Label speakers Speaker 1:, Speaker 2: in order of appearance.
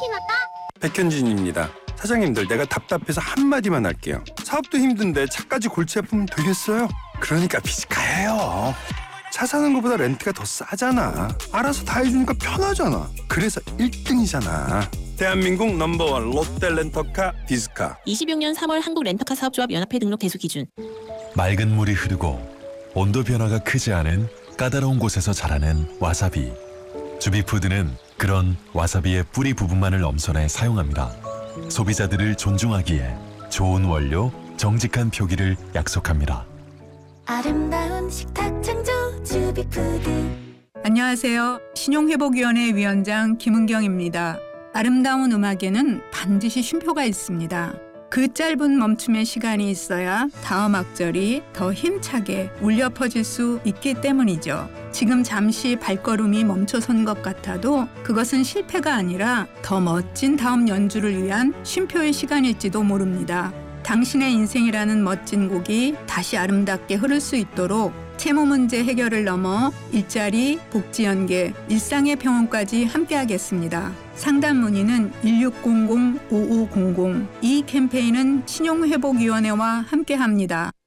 Speaker 1: 치킨 왔다.
Speaker 2: 백현진입니다. 사장님들, 내가 답답해서 한마디만 할게요. 사업도 힘든데 차까지 골치 아프면 되겠어요? 그러니까 비즈카예요. 차 사는 것보다 렌트가 더 싸잖아. 알아서 다 해주니까 편하잖아. 그래서 1등이잖아. 대한민국 넘버원 롯데 렌터카 비즈카.
Speaker 3: 26년 3월 한국 렌터카 사업조합 연합회 등록 대수 기준.
Speaker 4: 맑은 물이 흐르고 온도 변화가 크지 않은 까다로운 곳에서 자라는 와사비. 주비푸드는 그런 와사비의 뿌리 부분만을 엄선해 사용합니다. 소비자들을 존중하기에 좋은 원료, 정직한 표기를 약속합니다.
Speaker 5: 아름다운 식탁 창조 주비푸드.
Speaker 6: 안녕하세요. 신용회복위원회 위원장 김은경입니다. 아름다운 음악에는 반드시 쉼표가 있습니다. 그 짧은 멈춤의 시간이 있어야 다음 악절이 더 힘차게 울려 퍼질 수 있기 때문이죠. 지금 잠시 발걸음이 멈춰선 것 같아도 그것은 실패가 아니라 더 멋진 다음 연주를 위한 쉼표의 시간일지도 모릅니다. 당신의 인생이라는 멋진 곡이 다시 아름답게 흐를 수 있도록 채무 문제 해결을 넘어 일자리, 복지 연계, 일상의 평온까지 함께하겠습니다. 상담 문의는 1600-5500. 이 캠페인은 신용회복위원회와 함께합니다.